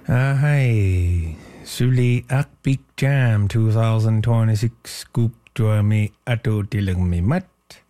Hi, Suli Akpik Jam 2026 Kuk Tuami Ato Tilang Mimat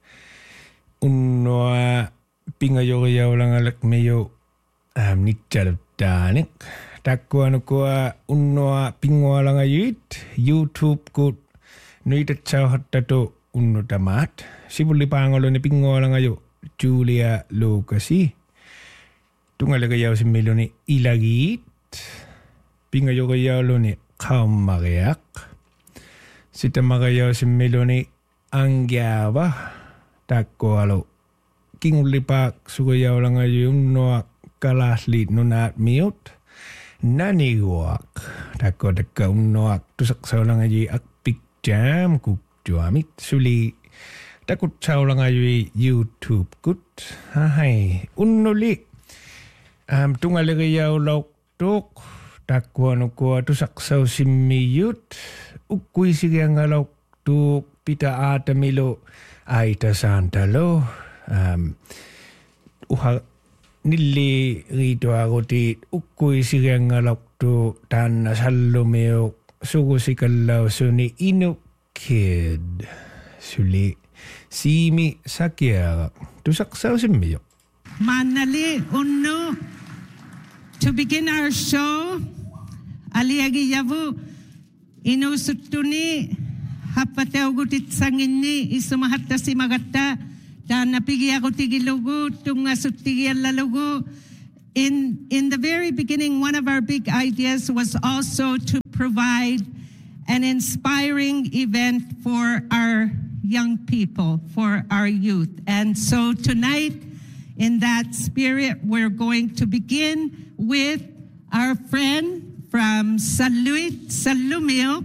Unwa Pingayo lang alak meyo Nikjalab danik Takwa nukwa unwa pingwa lang ayit YouTube kut Nuita chow hatato unno tamat Sibuli pangolo ni pingwa lang ayo Julia Lucasi Tungalagayaw si Meloni Ilagit Pingayo kayaw lo ni Kamagayak Sita magayaw si Meloni Angyawa Takko alo King lipak sugayaw lang ayun no kalaslit no naat miot Naniguak Takko takka unnoak tusaksaw lang ayi akpik jam kuk juamit Suli takut saw lang ayi YouTube kut Hai unnuli Tungalagayaw lauk tuk Takwa nukwa tusaksaw simiyut Ukui sige nga lauk tuk Pita ata milo Aita santalo Nili rito ako ti Ukui sige nga lauk tuk Tana salumeo Sugo si kalaw suni inukid Suli Simi sakya Tusaksaw simiyut Manali unno to begin our show aliagi yavu inusutuni hapatau gutit sangini isumahatta simagatta dan napigi ako tigilugu tunga sutigi lalugu in the very beginning one of our big ideas was also to provide an inspiring event for our young people, for our youth. And so tonight in that spirit, we're going to begin with our friend from Salumio,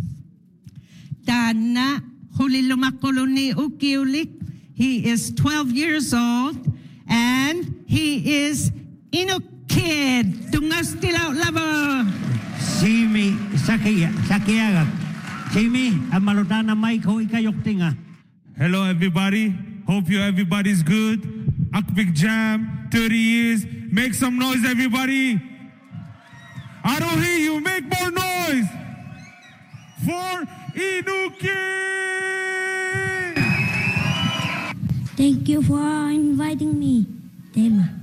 Dana Hulilumakuluni Ukiulik. He is 12 years old, and he is Inukid. Tungastilaw labo. Simi Sakiaga. Simi, amalutana Maiko Ikayoktinga. Hello, everybody. Hope everybody's good. Akpik Jam, 30 years. Make some noise, everybody. I don't hear you. Make more noise for Inuki. Thank you for inviting me, Tema.